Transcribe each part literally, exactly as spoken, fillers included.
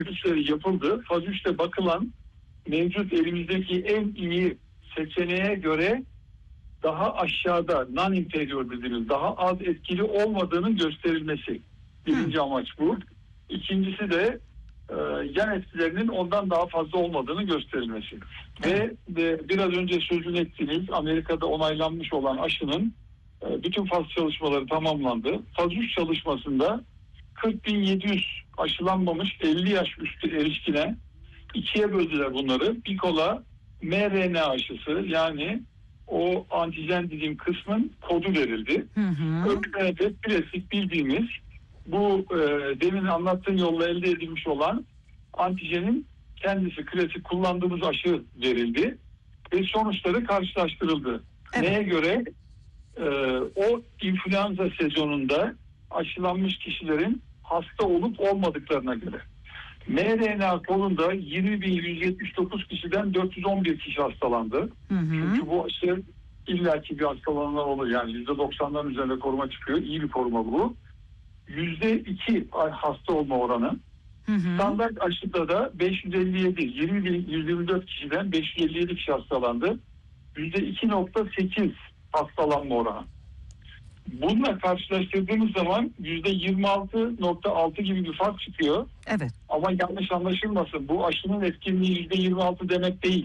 üçleri yapıldı. Faz üçte bakılan mevcut elimizdeki en iyi seçeneğe göre daha aşağıda, non-inferior dediğimiz daha az etkili olmadığının gösterilmesi. Birinci Hı. amaç bu. İkincisi de e, yan etkilerinin ondan daha fazla olmadığını gösterilmesi. Evet. Ve de, biraz önce sözünü ettiğiniz Amerika'da onaylanmış olan aşının e, bütün faz çalışmaları tamamlandı. Faz üç çalışmasında kırk bin yedi yüz aşılanmamış elli yaş üstü erişkine ikiye böldüler bunları. Bir kola mRNA aşısı, yani o antijen dediğim kısmın kodu verildi. Öbürüne de klasik bildiğimiz bu e, demin anlattığım yolla elde edilmiş olan antijenin kendisi, klasik kullandığımız aşı verildi. Ve sonuçları karşılaştırıldı. Evet. Neye göre? E, o influenza sezonunda aşılanmış kişilerin hasta olup olmadıklarına göre. mRNA kolunda yirmi bin yüz yetmiş dokuz kişiden dört yüz on bir kişi hastalandı. Hı hı. Çünkü bu aşı illaki bir hastalananlar olur. Yani yüzde doksanların üzerinde koruma çıkıyor. İyi bir koruma bu. yüzde iki hasta olma oranı. Hı hı. Standart aşıda da beş yüz elli yedi, yirmi bin yüz yirmi dört kişiden beş yüz elli yedi kişi hastalandı. yüzde iki nokta sekiz hastalanma oranı. Bununla karşılaştırdığımız zaman yüzde yirmi altı nokta altı gibi bir fark çıkıyor. Evet. Ama yanlış anlaşılmasın. Bu aşının etkinliği yüzde yirmi altı demek değil.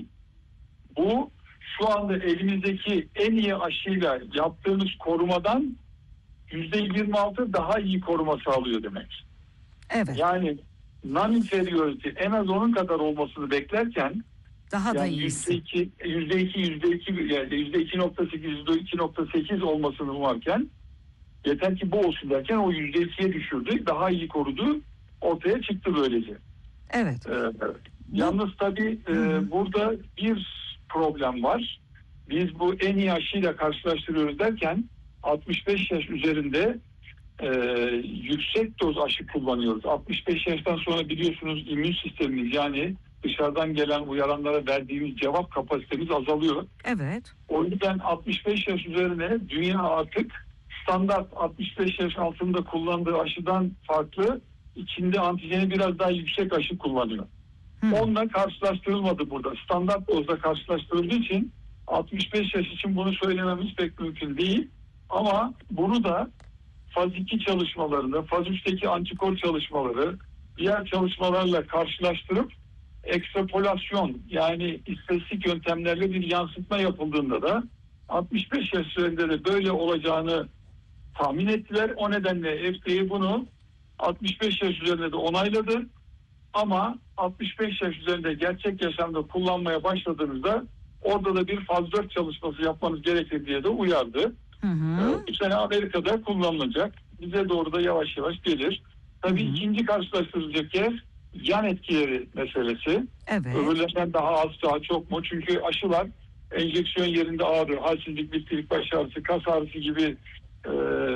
Bu şu anda elimizdeki en iyi aşıyla yaptığımız korumadan yüzde yirmi altı daha iyi koruma sağlıyor demek. Evet. Yani non-inferiority en az onun kadar olmasını beklerken daha yani da iyisi. yüzde iki, yüzde iki, yüzde iki, yani yüzde iki nokta sekiz, yüzde iki nokta sekiz olmasını varken yeter ki bu olsun derken o yüzde ikiye düşürdü. Daha iyi korudu. Ortaya çıktı böylece. Evet. Ee, yalnız tabii e, burada bir problem var. Biz bu en iyi aşıyla karşılaştırıyoruz derken altmış beş yaş üzerinde e, yüksek doz aşı kullanıyoruz. altmış beş yaştan sonra biliyorsunuz immün sistemimiz, yani dışarıdan gelen uyaranlara verdiğimiz cevap kapasitemiz azalıyor. Evet. O yüzden altmış beş yaş üzerine dünya artık standart altmış beş yaş altında kullandığı aşıdan farklı içinde antijeni biraz daha yüksek aşı kullanıyor. Hmm. Onunla karşılaştırılmadı burada. Standart dozda karşılaştırıldığı için altmış beş yaş için bunu söylememiz pek mümkün değil. Ama bunu da faz iki çalışmalarında, faz üçteki antikor çalışmaları, diğer çalışmalarla karşılaştırıp ekstrapolasyon, yani istatistik yöntemlerle bir yansıtma yapıldığında da altmış beş yaş üzerinde de böyle olacağını tahmin ettiler. O nedenle F D A bunu altmış beş yaş üzerinde de onayladı. Ama altmış beş yaş üzerinde gerçek yaşamda kullanmaya başladığınızda orada da bir faz dört çalışması yapmanız gerekir diye de uyardı. Hı hı. Bu sene Amerika'da kullanılacak. Bize doğru da yavaş yavaş gelir. Tabii hı hı. ikinci karşılaştırılacak yer yan etkileri meselesi. Evet. Öbürlerinden daha az, daha çok mu? Çünkü aşılar enjeksiyon yerinde ağrı, halsizlik, bitkilik, baş ağrısı, kas ağrısı gibi e,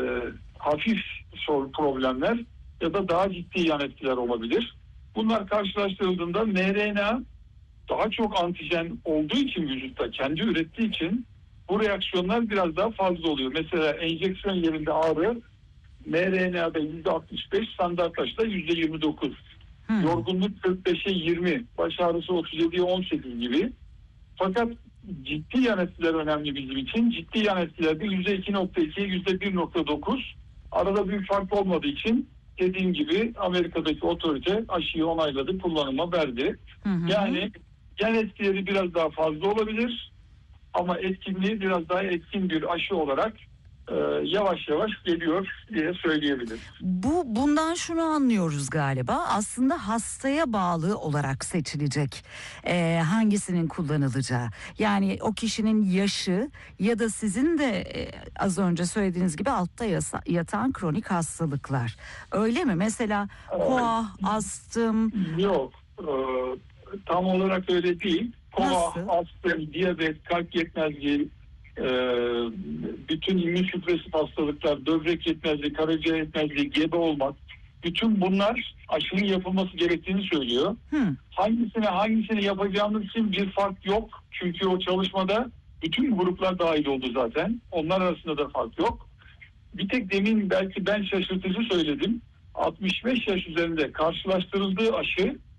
hafif sorun problemler ya da daha ciddi yan etkiler olabilir. Bunlar karşılaştırıldığında mRNA daha çok antijen olduğu için vücutta kendi ürettiği için bu reaksiyonlar biraz daha fazla oluyor. Mesela enjeksiyon yerinde ağrı mRNA'da yüzde altmış beş, standart aşıda yüzde yirmi dokuz. Hmm. Yorgunluk kırk beşe yirmi, baş ağrısı otuz yediye on sekiz gibi. Fakat ciddi yan etkiler önemli bizim için. Ciddi yan etkilerde yüzde iki nokta iki, yüzde bir nokta dokuz. Arada büyük fark olmadığı için dediğim gibi Amerika'daki otorite aşıyı onayladı, kullanıma verdi. Hı hı. Yani yan etkileri biraz daha fazla olabilir ama etkinliği biraz daha etkin bir aşı olarak e, yavaş yavaş geliyor diye söyleyebilirim. Bu bundan şunu anlıyoruz galiba, aslında hastaya bağlı olarak seçilecek e, hangisinin kullanılacağı. Yani o kişinin yaşı ya da sizin de e, az önce söylediğiniz gibi altta yasa, yatan kronik hastalıklar. Öyle mi? Mesela koa, astım. Yok. E, tam olarak öyle değil. Koa, astım, diyabet, kalp yetmezliği, Ee, bütün immün süpresif hastalıklar, böbrek yetmezliği, karaciğer yetmezliği, gebe olmak, bütün bunlar aşının yapılması gerektiğini söylüyor. Hmm. Hangisine hangisini yapacağımız için bir fark yok. Çünkü o çalışmada bütün gruplar dahil oldu zaten. Onlar arasında da fark yok. Bir tek demin belki ben şaşırtıcı söyledim. altmış beş yaş üzerinde karşılaştırıldığı aşı